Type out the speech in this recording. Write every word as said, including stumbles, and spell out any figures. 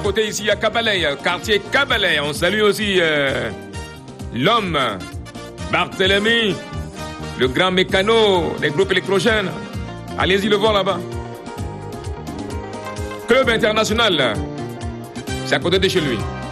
côté, ici, à Cabalais, quartier Cabalais. On salue aussi euh, l'homme, Barthélemy, le grand mécano des groupes électrogènes. Allez-y le voir là-bas. Club international, c'est à côté de chez lui.